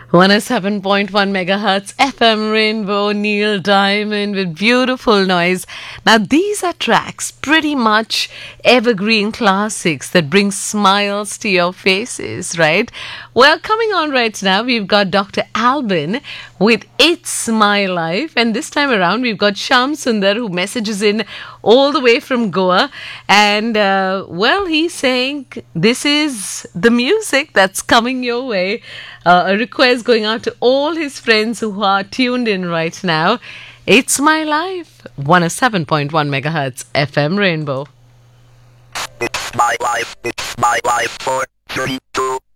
107.1 megahertz FM Rainbow, Neil Diamond with beautiful noise. Now, these are tracks pretty much evergreen classics that bring smiles to your faces, right? Well, coming on right now, we've got Dr. Alban with It's My Life. And this time around, we've got Sham Sundar who messages in all the way from Goa. And, well, he's saying this is the music that's coming your way. A request going out to all his friends who are tuned in right now. It's My Life, 107.1 megahertz FM Rainbow. It's my life, 4, 3, 2,